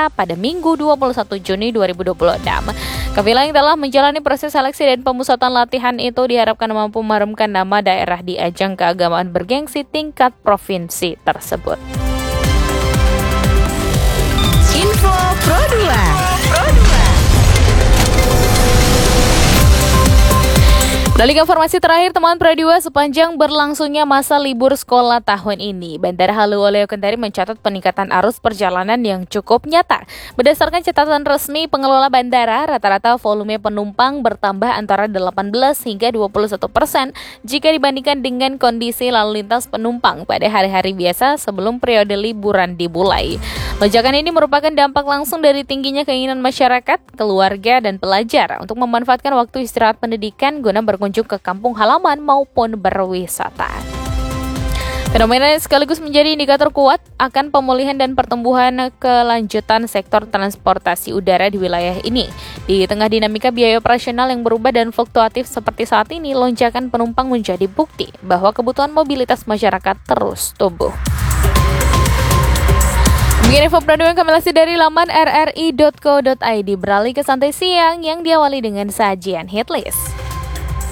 Bandara pada Minggu 21 Juni 2026. Kafilah yang telah menjalani proses seleksi dan pemusatan latihan itu diharapkan mampu mengharumkan nama daerah di ajang keagamaan bergengsi tingkat provinsi tersebut. Info Pro 2. Beralih ke informasi terakhir, teman Pro 2, sepanjang berlangsungnya masa libur sekolah tahun ini, Bandara Halu Oleo Kendari mencatat peningkatan arus perjalanan yang cukup nyata. Berdasarkan catatan resmi pengelola bandara, rata-rata volume penumpang bertambah antara 18 hingga 21% jika dibandingkan dengan kondisi lalu lintas penumpang pada hari-hari biasa sebelum periode liburan dimulai. Lonjakan ini merupakan dampak langsung dari tingginya keinginan masyarakat, keluarga, dan pelajar untuk memanfaatkan waktu istirahat pendidikan guna berkunjung ke kampung halaman maupun berwisata. Fenomena ini sekaligus menjadi indikator kuat akan pemulihan dan pertumbuhan kelanjutan sektor transportasi udara di wilayah ini. Di tengah dinamika biaya operasional yang berubah dan fluktuatif seperti saat ini, lonjakan penumpang menjadi bukti bahwa kebutuhan mobilitas masyarakat terus tumbuh. Begini info Pro 2 yang kami lansir dari laman rri.co.id. Beralih ke santai siang yang diawali dengan sajian hitlist.